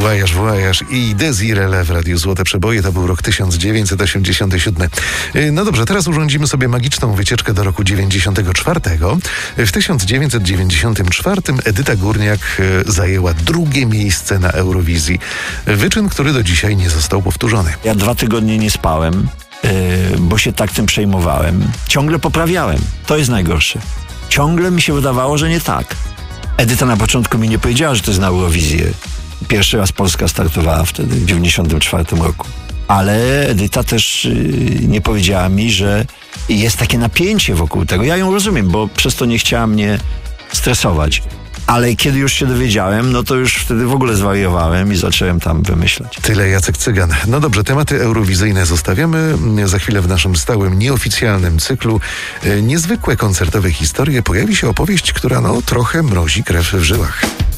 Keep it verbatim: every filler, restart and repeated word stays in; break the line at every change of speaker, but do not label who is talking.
Włajasz, włajasz i Desirele w Radiu Złote Przeboje. To był rok tysiąc dziewięćset osiemdziesiąty siódmy. No dobrze, teraz urządzimy sobie magiczną wycieczkę do roku dziewięćdziesiątego czwartego. W tysiąc dziewięćset dziewięćdziesiątym czwartym Edyta Górniak zajęła drugie miejsce na Eurowizji. Wyczyn, który do dzisiaj nie został powtórzony.
Ja dwa tygodnie nie spałem, yy, bo się tak tym przejmowałem. Ciągle poprawiałem. To jest najgorsze. Ciągle mi się wydawało, że nie tak. Edyta na początku mi nie powiedziała, że to jest na Eurowizję. Pierwszy raz Polska startowała wtedy, w dziewięćdziesiątym czwartym roku. Ale Edyta też yy, nie powiedziała mi, że jest takie napięcie wokół tego. Ja ją rozumiem, bo przez to nie chciała mnie stresować. Ale kiedy już się dowiedziałem, no to już wtedy w ogóle zwariowałem i zacząłem tam wymyślać.
Tyle Jacek Cygan. No dobrze, tematy eurowizyjne zostawiamy. Za chwilę w naszym stałym, nieoficjalnym cyklu e, Niezwykłe koncertowe historie pojawi się opowieść, która no trochę mrozi krew w żyłach.